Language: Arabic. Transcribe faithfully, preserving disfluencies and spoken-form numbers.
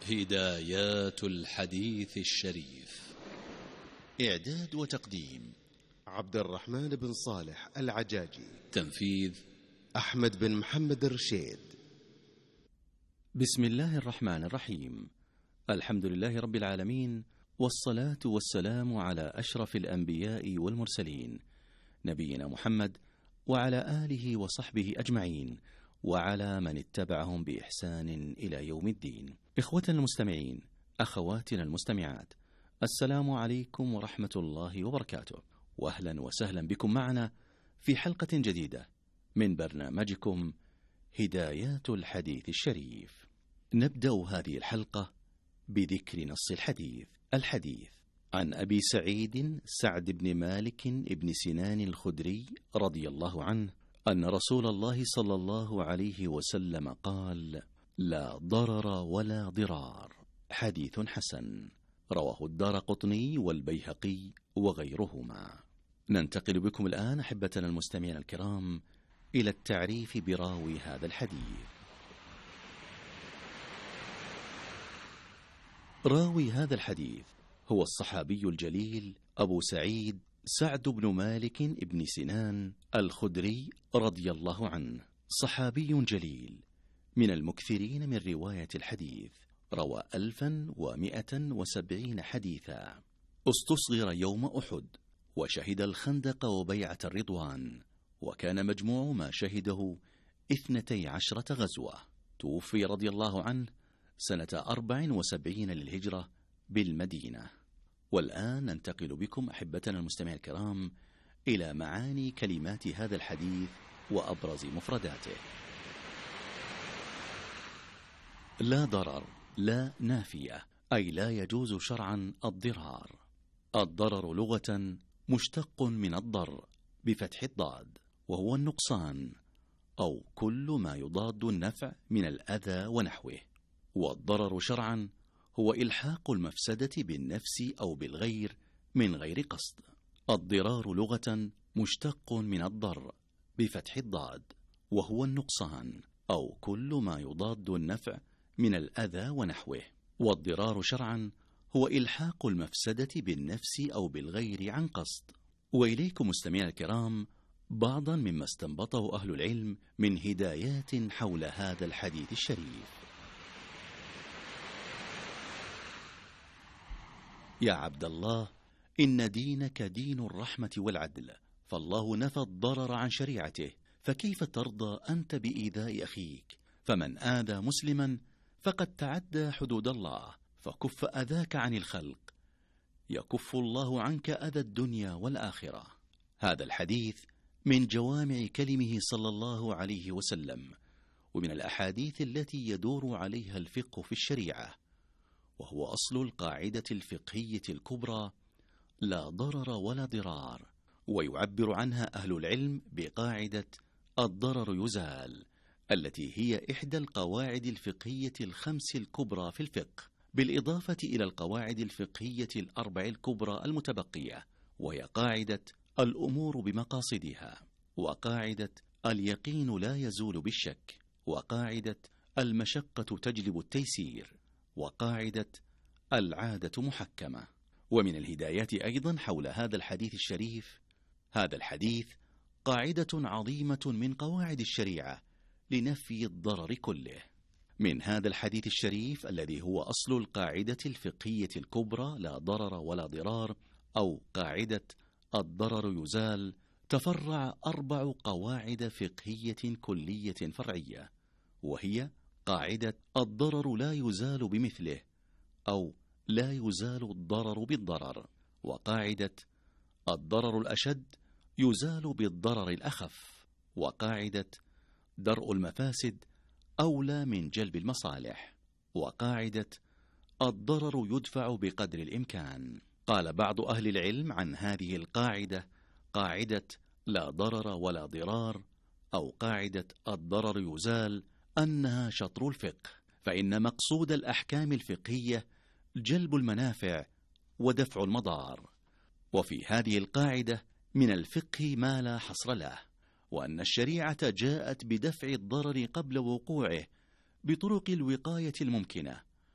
هدايات الحديث الشريف. إعداد وتقديم عبد الرحمن بن صالح العجاجي. تنفيذ أحمد بن محمد الرشيد. بسم الله الرحمن الرحيم. الحمد لله رب العالمين، والصلاة والسلام على أشرف الأنبياء والمرسلين، نبينا محمد وعلى آله وصحبه أجمعين، وعلى من اتبعهم بإحسان إلى يوم الدين. إخوتنا المستمعين، أخواتنا المستمعات، السلام عليكم ورحمة الله وبركاته، وأهلا وسهلا بكم معنا في حلقة جديدة من برنامجكم هدايات الحديث الشريف. نبدأ هذه الحلقة بذكر نص الحديث. الحديث عن أبي سعيد سعد بن مالك بن سنان الخدري رضي الله عنه أن رسول الله صلى الله عليه وسلم قال: لا ضرر ولا ضرار. حديث حسن، رواه الدارقطني والبيهقي وغيرهما. ننتقل بكم الآن أحبتنا المستمعين الكرام إلى التعريف براوي هذا الحديث. راوي هذا الحديث هو الصحابي الجليل أبو سعيد سعد بن مالك بن سنان الخدري رضي الله عنه، صحابي جليل من المكثرين من رواية الحديث، روى ألفا ومئة وسبعين حديثا. استصغر يوم أحد، وشهد الخندق وبيعة الرضوان، وكان مجموع ما شهده اثنتي عشرة غزوة. توفي رضي الله عنه سنة أربع وسبعين للهجرة بالمدينة. والآن ننتقل بكم أحبتنا المستمعين الكرام إلى معاني كلمات هذا الحديث وأبرز مفرداته. لا ضرر، لا نافية، أي لا يجوز شرعا الضرار. الضرر لغة مشتق من الضر بفتح الضاد، وهو النقصان أو كل ما يضاد النفع من الأذى ونحوه. والضرر شرعا هو إلحاق المفسدة بالنفس أو بالغير من غير قصد. الضرار لغة مشتق من الضر بفتح الضاد، وهو النقصان أو كل ما يضاد النفع من الأذى ونحوه. والضرار شرعا هو إلحاق المفسدة بالنفس أو بالغير عن قصد. وإليكم مستمعينا الكرام بعضا مما استنبطه أهل العلم من هدايات حول هذا الحديث الشريف. يا عبد الله، إن دينك دين الرحمة والعدل، فالله نفى الضرر عن شريعته، فكيف ترضى أنت بإيذاء أخيك؟ فمن آذى مسلما فقد تعدى حدود الله، فكف أذاك عن الخلق يكف الله عنك أذى الدنيا والآخرة. هذا الحديث من جوامع كلمه صلى الله عليه وسلم، ومن الأحاديث التي يدور عليها الفقه في الشريعة، وهو أصل القاعدة الفقهية الكبرى: لا ضرر ولا ضرار. ويعبر عنها أهل العلم بقاعدة الضرر يزال، التي هي إحدى القواعد الفقهية الخمس الكبرى في الفقه، بالإضافة إلى القواعد الفقهية الأربع الكبرى المتبقية، وهي قاعدة الأمور بمقاصدها، وقاعدة اليقين لا يزول بالشك، وقاعدة المشقة تجلب التيسير، وقاعدة العادة محكمة. ومن الهدايات أيضا حول هذا الحديث الشريف: هذا الحديث قاعدة عظيمة من قواعد الشريعة لنفي الضرر كله. من هذا الحديث الشريف الذي هو أصل القاعدة الفقهية الكبرى: لا ضرر ولا ضرار، أو قاعدة الضرر يزال، تفرع أربع قواعد فقهية كلية فرعية، وهي قاعدة الضرر لا يزال بمثله، أو لا يزال الضرر بالضرر، وقاعدة الضرر الأشد يزال بالضرر الأخف، وقاعدة درء المفاسد أولى من جلب المصالح، وقاعدة الضرر يدفع بقدر الإمكان. قال بعض أهل العلم عن هذه القاعدة: قاعدة لا ضرر ولا ضرار، أو قاعدة الضرر يزال، أنها شطر الفقه، فإن مقصود الأحكام الفقهية جلب المنافع ودفع المضار. وفي هذه القاعدة من الفقه ما لا حصر له، وأن الشريعة جاءت بدفع الضرر قبل وقوعه بطرق الوقاية الممكنة،